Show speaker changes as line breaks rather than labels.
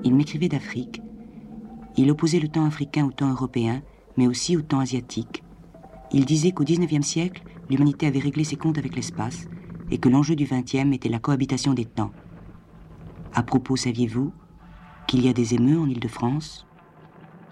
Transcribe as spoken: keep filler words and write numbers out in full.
Il m'écrivait d'Afrique. Il opposait le temps africain au temps européen, mais aussi au temps asiatique. Il disait qu'au dix-neuvième siècle, l'humanité avait réglé ses comptes avec l'espace et que l'enjeu du vingtième était la cohabitation des temps. À propos, saviez-vous qu'il y a des émeus en Île-de-France ?